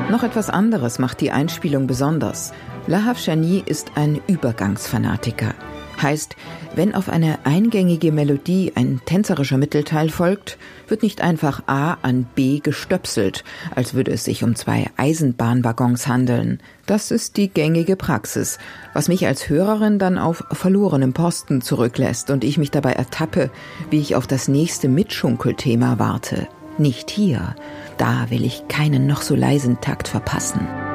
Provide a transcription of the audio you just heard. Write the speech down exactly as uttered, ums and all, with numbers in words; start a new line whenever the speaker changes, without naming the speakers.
Noch etwas anderes macht die Einspielung besonders. Lahav Shani ist ein Übergangsfanatiker. Heißt, wenn auf eine eingängige Melodie ein tänzerischer Mittelteil folgt, wird nicht einfach A an B gestöpselt, als würde es sich um zwei Eisenbahnwaggons handeln. Das ist die gängige Praxis, was mich als Hörerin dann auf verlorenem Posten zurücklässt und ich mich dabei ertappe, wie ich auf das nächste Mitschunkelthema warte. Nicht hier. Da will ich keinen noch so leisen Takt verpassen.